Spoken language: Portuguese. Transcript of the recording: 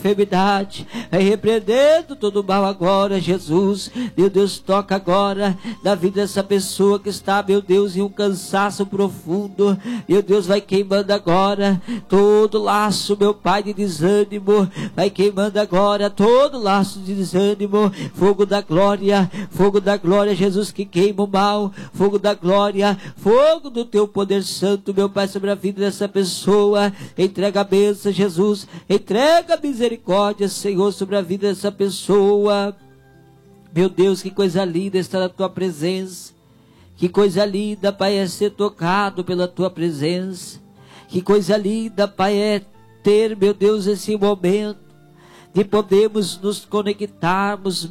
enfermidade, vai repreendendo todo mal agora, Jesus. Meu Deus, toca agora na vida dessa pessoa que está, meu Deus, em um cansaço profundo. Meu Deus, vai queimando agora todo laço, meu Pai, de desânimo, vai queimando agora todo laço de desânimo. Fogo da glória, Jesus, que queima o mal, fogo da glória, fogo do teu poder santo, meu Pai, sobre a vida dessa pessoa. Entrega a bênção, Jesus, entrega a misericórdia, Senhor, sobre a vida dessa pessoa. Meu Deus, que coisa linda estar na tua presença, que coisa linda, Pai, é ser tocado pela tua presença, que coisa linda, Pai, é ter, meu Deus, esse momento de podermos nos conectarmos,